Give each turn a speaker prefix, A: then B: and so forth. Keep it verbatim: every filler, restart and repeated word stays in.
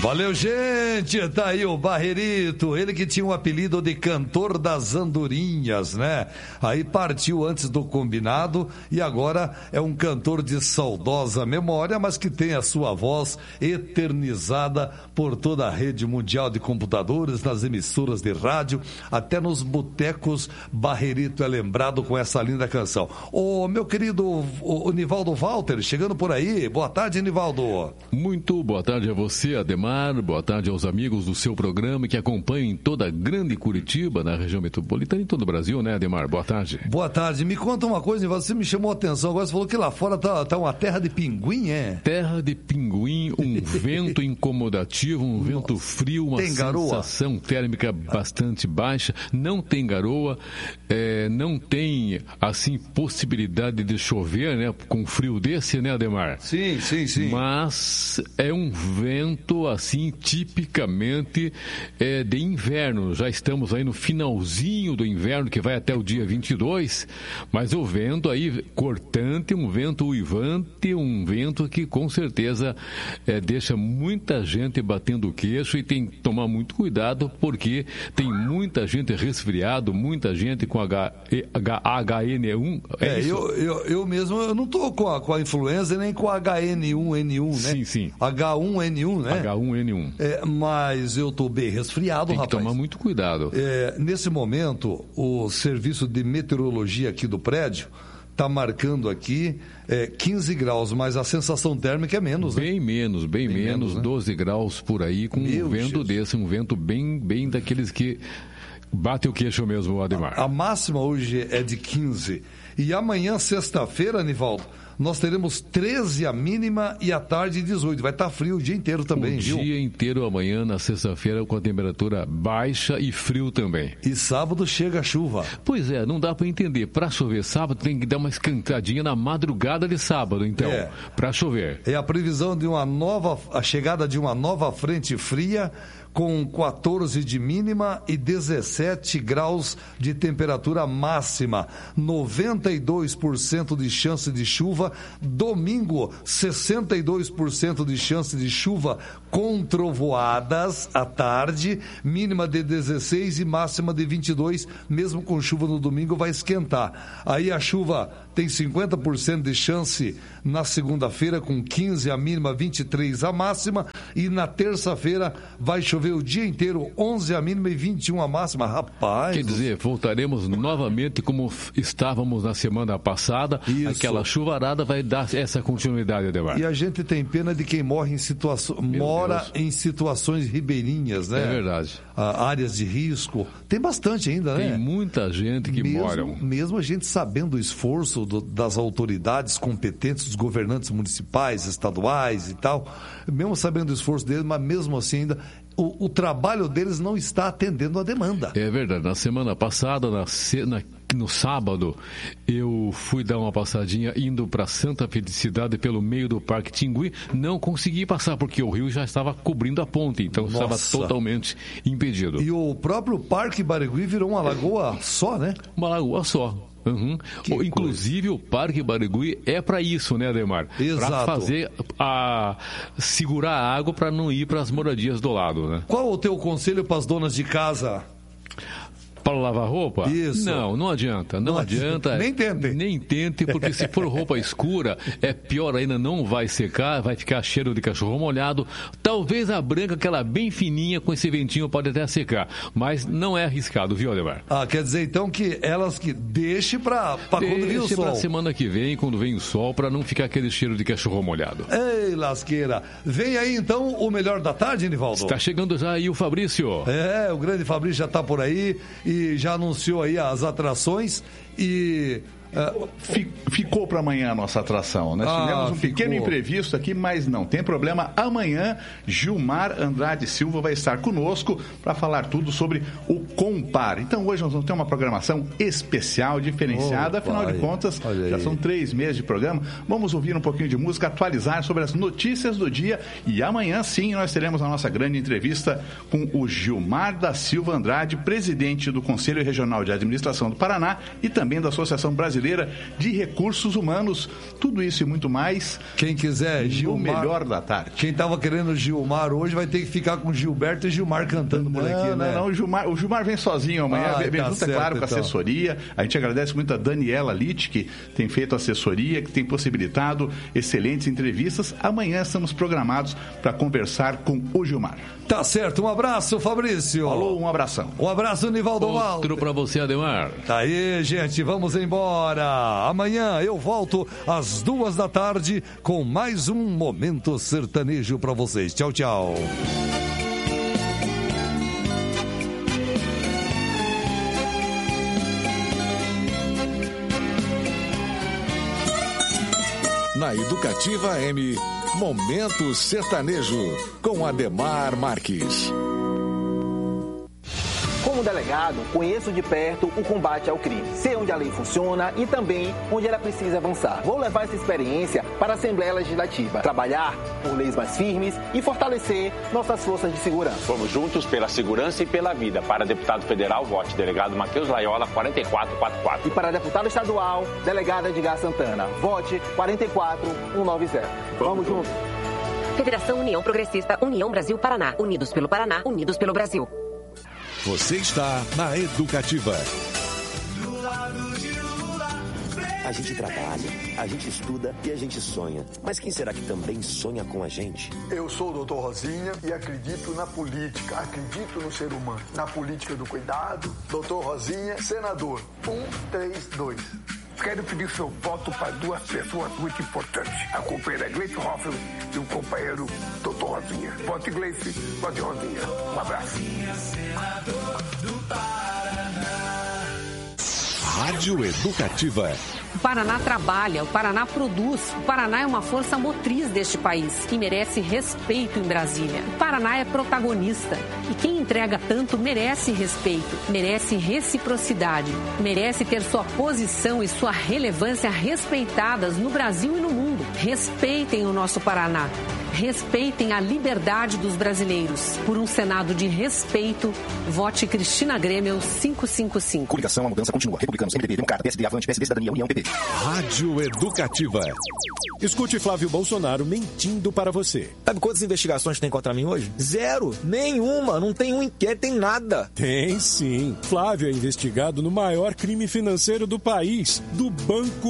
A: Valeu, gente, tá aí o Barrerito, ele que tinha o apelido de cantor das andorinhas, né? Aí partiu antes do combinado e agora é um cantor de saudosa memória, mas que tem a sua voz eternizada por toda a rede mundial de computadores, nas emissoras de rádio, até nos botecos. Barrerito é lembrado com essa linda canção. Ô, meu querido o, o Nivaldo Walter, chegando por aí, boa tarde, Nivaldo.
B: Muito boa tarde a você, Ademar. Boa tarde aos amigos do seu programa que acompanham em toda a grande Curitiba, na região metropolitana e em todo o Brasil, né, Ademar? Boa tarde.
A: Boa tarde. Me conta uma coisa, você me chamou a atenção agora, você falou que lá fora tá, tá uma terra de pinguim, é?
B: Terra de pinguim, um vento incomodativo, um vento frio, uma
A: tem
B: sensação térmica bastante baixa, não tem garoa, é, não tem, assim, possibilidade de chover, né, com frio desse, né, Ademar?
A: Sim, sim, sim.
B: Mas é um vento, assim, assim, tipicamente é, de inverno. Já estamos aí no finalzinho do inverno, que vai até o dia vinte e dois, mas o vento aí cortante, um vento uivante, um vento que com certeza é, deixa muita gente batendo o queixo e tem que tomar muito cuidado, porque tem muita gente resfriado, muita gente com H N um.
A: É, é eu, eu, eu mesmo, eu não tô com a, com a influenza nem com a H N um N um, né?
B: Sim, sim.
A: H um N um, né?
B: H um N um.
A: É, mas eu tô bem resfriado,
B: tem que
A: rapaz.
B: tomar muito cuidado.
A: É, nesse momento, o serviço de meteorologia aqui do prédio está marcando aqui é, quinze graus, mas a sensação térmica é menos,
B: bem
A: né?
B: menos, bem, bem menos, menos né? doze graus por aí, com Meu um vento Jesus. desse, um vento bem, bem daqueles que bate o queixo mesmo, Ademar.
A: A, a máxima hoje é de quinze. E amanhã, sexta-feira, Nivaldo, nós teremos treze a mínima e à tarde dezoito. Vai estar frio o dia inteiro também,
B: o
A: viu?
B: O dia inteiro amanhã, na sexta-feira, com a temperatura baixa e frio também.
A: E sábado chega a chuva.
B: Pois é, não dá para entender. Para chover sábado, tem que dar uma esquentadinha na madrugada de sábado, então,
A: é.
B: para chover.
A: É a previsão de uma nova, a chegada de uma nova frente fria, com quatorze de mínima e dezessete graus de temperatura máxima, noventa e dois por cento de chance de chuva. Domingo, sessenta e dois por cento de chance de chuva com trovoadas à tarde, mínima de dezesseis e máxima de vinte e dois, mesmo com chuva no domingo vai esquentar. Aí a chuva tem cinquenta por cento de chance na segunda-feira, com quinze a mínima, vinte e três a máxima, e na terça-feira vai chover o dia inteiro, onze a mínima e vinte e um a máxima. Rapaz!
B: Quer dizer, voltaremos novamente como estávamos na semana passada. Isso. Aquela chuvarada vai dar essa continuidade, Ademar.
A: E a gente tem pena de quem morre em situações, mora Deus. em situações ribeirinhas, né?
B: É verdade.
A: Ah, áreas de risco. Tem bastante ainda, né?
B: Tem muita gente que
A: mesmo,
B: moram.
A: Mesmo a gente sabendo o esforço do, das autoridades competentes, dos governantes municipais, estaduais e tal, mesmo sabendo o esforço deles, mas mesmo assim ainda o, o trabalho deles não está atendendo a demanda.
B: É verdade. Na semana passada, na, na, no sábado, eu fui dar uma passadinha indo para Santa Felicidade pelo meio do Parque Tingui. Não consegui passar porque o rio já estava cobrindo a ponte, então Nossa. estava totalmente impedido.
A: E o próprio Parque Barigui virou uma lagoa só, né?
B: Uma lagoa só. Uhum. Inclusive coisa. O Parque Barigui é para isso, né, Ademar? Para fazer a segurar a água para não ir para as moradias do lado, né?
A: Qual o teu conselho para as donas de casa?
B: Para lavar roupa?
A: Isso.
B: Não, não adianta, não, não adianta.
A: Nem tente.
B: Nem tente, porque se for roupa escura, é pior ainda, não vai secar, vai ficar cheiro de cachorro molhado. Talvez a branca, aquela bem fininha, com esse ventinho, pode até secar, mas não é arriscado, viu, Ademar?
A: Ah, quer dizer então que elas que deixe para quando vir o sol.
B: Deixe para semana que vem, quando vem o sol, para não ficar aquele cheiro de cachorro molhado.
A: Ei, lasqueira. Vem aí então o melhor da tarde, Nivaldo.
B: Está chegando já aí o Fabrício.
A: É, o grande Fabrício já está por aí e já anunciou aí as atrações e...
C: Uh, ficou para amanhã a nossa atração. Nós ah, tivemos um ficou. pequeno imprevisto aqui, mas não tem problema. Amanhã, Gilmar Andrade Silva vai estar conosco para falar tudo sobre o Compar. Então, hoje nós vamos ter uma programação especial, diferenciada. Oh, afinal pai. de contas, já são três meses de programa. Vamos ouvir um pouquinho de música, atualizar sobre as notícias do dia. E amanhã, sim, nós teremos a nossa grande entrevista com o Gilmar da Silva Andrade, presidente do Conselho Regional de Administração do Paraná e também da Associação Brasileira Brasileira de Recursos Humanos. Tudo isso e muito mais.
A: Quem quiser, Gilmar.
C: O melhor da tarde.
A: Quem estava querendo Gilmar hoje vai ter que ficar com Gilberto e Gilmar cantando por aqui,
C: não,
A: né?
C: Não, não, o Gilmar, o Gilmar vem sozinho amanhã, ah, vem tá junto, certo, é claro, com a então. assessoria. A gente agradece muito a Daniela Litt, que tem feito assessoria, que tem possibilitado excelentes entrevistas. Amanhã estamos programados para conversar com o Gilmar.
A: Tá certo, um abraço, Fabrício.
C: Falou, um abração.
A: Um abraço, Nivaldo Walter.
B: Outro para você, Ademar.
A: Tá aí, gente, vamos embora. Amanhã eu volto às duas da tarde com mais um Momento Sertanejo para vocês. Tchau, tchau.
D: Na Educativa M, Momento Sertanejo, com Ademar Marques.
E: Como delegado, conheço de perto o combate ao crime. Sei onde a lei funciona e também onde ela precisa avançar. Vou levar essa experiência para a Assembleia Legislativa, trabalhar por leis mais firmes e fortalecer nossas forças de segurança.
F: Vamos juntos pela segurança e pela vida. Para deputado federal, vote delegado Matheus Laiola, quatro quatro quatro quatro.
E: E para deputado estadual, delegada Edgar Santana, vote quatro quatro um nove zero. Vamos, Vamos juntos.
G: Federação União Progressista, União Brasil Paraná. Unidos pelo Paraná, unidos pelo Brasil.
D: Você está na Educativa.
H: A gente trabalha, a gente estuda e a gente sonha. Mas quem será que também sonha com a gente?
I: Eu sou o doutor Rosinha e acredito na política, acredito no ser humano, na política do cuidado. doutor Rosinha, senador, um, três, dois.
J: Quero pedir seu voto para duas pessoas muito importantes. A companheira Gleice Hoffel e o companheiro doutor Rosinha. Vote Gleice, vote Rosinha. Um abraço.
D: Rádio Educativa.
K: O Paraná trabalha, o Paraná produz, o Paraná é uma força motriz deste país, que merece respeito em Brasília. O Paraná é protagonista e quem entrega tanto merece respeito, merece reciprocidade, merece ter sua posição e sua relevância respeitadas no Brasil e no mundo. Respeitem o nosso Paraná. Respeitem a liberdade dos brasileiros. Por um Senado de respeito, vote Cristina Grêmio cinco cinco cinco.
H: Coligação, a mudança continua. Republicanos, M D B, Democrata, P S D, Avante, P S D, Cidadania, União, P P.
D: Rádio Educativa.
L: Escute Flávio Bolsonaro mentindo para você.
M: Sabe quantas investigações tem contra mim hoje? Zero. Nenhuma. Não tem um inquérito, tem nada.
L: Tem sim. Flávio é investigado no maior crime financeiro do país, do Banco